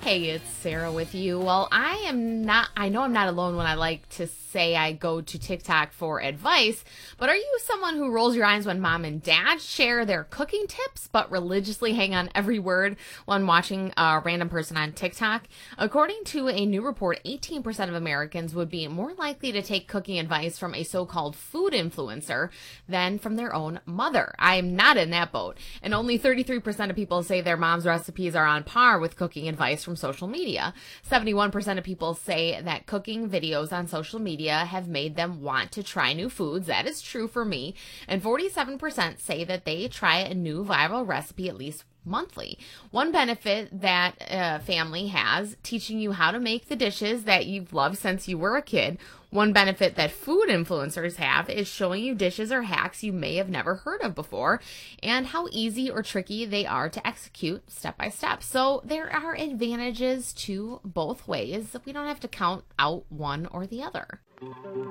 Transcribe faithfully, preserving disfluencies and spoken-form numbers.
Hey, it's Sarah with you. Well, I am not, I know I'm not alone when I like to say I go to TikTok for advice, but are you someone who rolls your eyes when mom and dad share their cooking tips, but religiously hang on every word when watching a random person on TikTok? According to a new report, eighteen percent of Americans would be more likely to take cooking advice from a so-called food influencer than from their own mother. I'm not in that boat. And only thirty-three percent of people say their mom's recipes are on par with cooking advice from social media. seventy-one percent of people say that cooking videos on social media have made them want to try new foods. That is true for me. And forty-seven percent say that they try a new viral recipe at least monthly. One benefit that a family has, teaching you how to make the dishes that you've loved since you were a kid. One benefit that food influencers have is showing you dishes or hacks you may have never heard of before and how easy or tricky they are to execute step by step. So there are advantages to both ways. We don't have to count out one or the other.